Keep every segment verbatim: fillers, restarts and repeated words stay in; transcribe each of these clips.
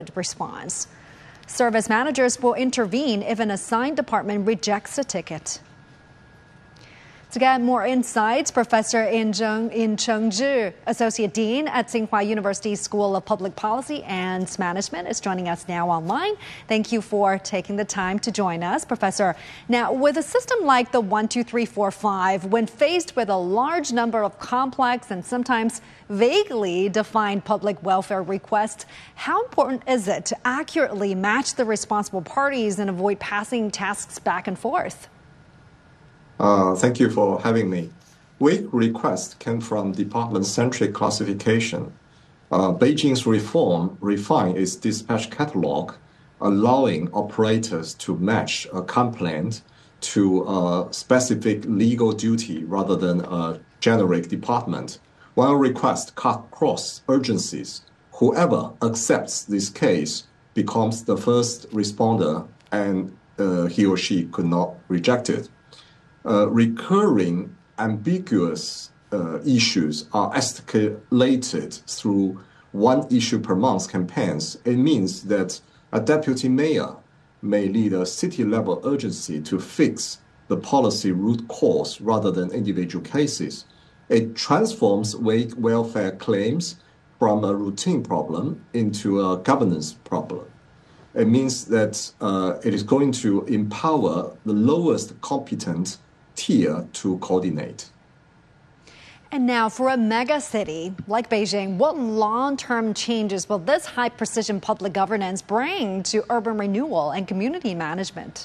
response. Service managers will intervene if an assigned department rejects a ticket. To get more insights, Professor In Cheng Zhi, Associate Dean at Tsinghua University School of Public Policy and Management, is joining us now online. Thank you for taking the time to join us, Professor. Now, with a system like the one two three four five, when faced with a large number of complex and sometimes vaguely defined public welfare requests, how important is it to accurately match the responsible parties and avoid passing tasks back and forth? Uh, thank you for having me. Vague requests came from department-centric classification. Uh, Beijing's reform refined its dispatch catalog, allowing operators to match a complaint to a specific legal duty rather than a generic department. While requests cut across urgencies, whoever accepts this case becomes the first responder, and uh, he or she could not reject it. Uh, recurring ambiguous uh, issues are escalated through one issue per month campaigns. It means that a deputy mayor may lead a city-level urgency to fix the policy root cause rather than individual cases. It transforms vague welfare claims from a routine problem into a governance problem. It means that uh, it is going to empower the lowest competent tier to coordinate. And now, for a mega city like Beijing, what long-term changes will this high-precision public governance bring to urban renewal and community management?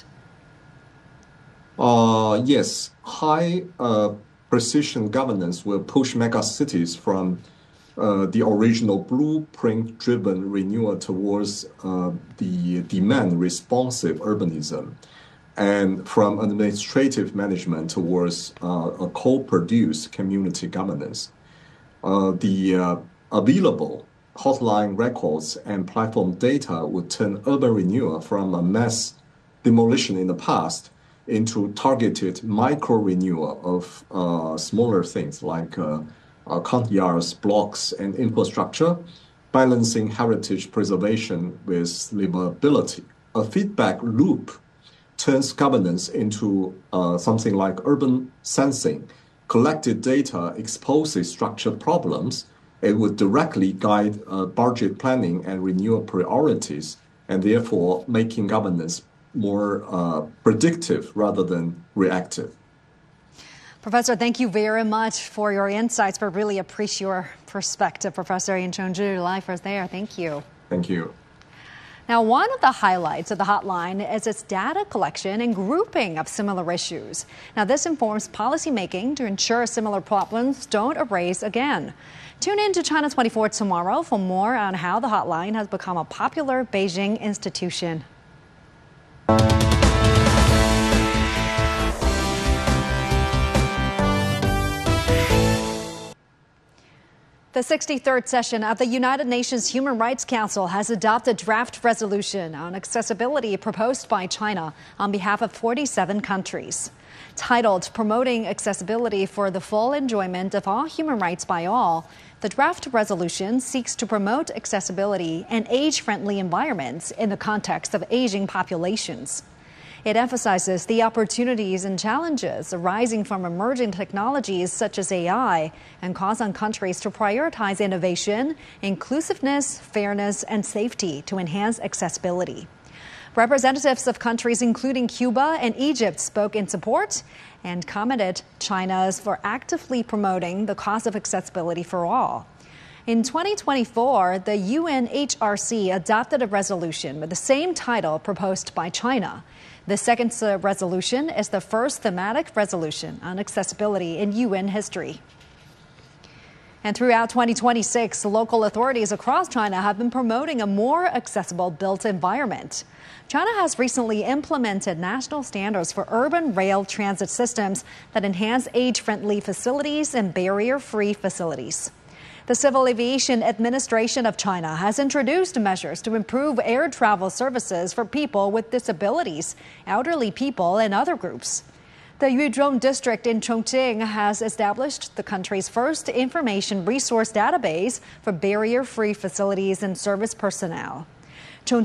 Uh, yes, high uh, precision governance will push mega cities from uh, the original blueprint-driven renewal towards uh, the demand-responsive urbanism, and from administrative management towards uh, a co-produced community governance. Uh, the uh, available hotline records and platform data would turn urban renewal from a mass demolition in the past into targeted micro-renewal of uh, smaller things like uh, uh, courtyards, blocks, and infrastructure, balancing heritage preservation with livability. A feedback loop turns governance into uh, something like urban sensing. Collected data exposes structured problems. It would directly guide uh, budget planning and renewal priorities, and therefore making governance more uh, predictive rather than reactive. Professor, thank you very much for your insights, but really appreciate your perspective. Professor In Cheng Zhi, lifers there. Thank you. Thank you. Now, one of the highlights of the hotline is its data collection and grouping of similar issues. Now, this informs policymaking to ensure similar problems don't arise again. Tune in to China twenty-four tomorrow for more on how the hotline has become a popular Beijing institution. The sixty-third session of the United Nations Human Rights Council has adopted draft resolution on accessibility proposed by China on behalf of forty-seven countries. Titled Promoting Accessibility for the Full Enjoyment of All Human Rights by All, the draft resolution seeks to promote accessibility and age-friendly environments in the context of aging populations. It emphasizes the opportunities and challenges arising from emerging technologies such as A I and calls on countries to prioritize innovation, inclusiveness, fairness, and safety to enhance accessibility. Representatives of countries including Cuba and Egypt spoke in support and commended China's for actively promoting the cause of accessibility for all. In twenty twenty-four, the U N H R C adopted a resolution with the same title proposed by China. The second resolution is the first thematic resolution on accessibility in U N history. And throughout twenty twenty-six, local authorities across China have been promoting a more accessible built environment. China has recently implemented national standards for urban rail transit systems that enhance age-friendly facilities and barrier-free facilities. The Civil Aviation Administration of China has introduced measures to improve air travel services for people with disabilities, elderly people, and other groups. The Yuzhong district in Chongqing has established the country's first information resource database for barrier-free facilities and service personnel.